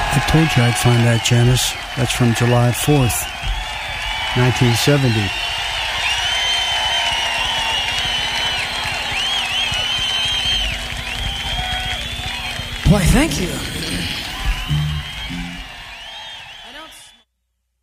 I told you I'd find that, Janice. That's from July 4th, 1970. Why, thank you.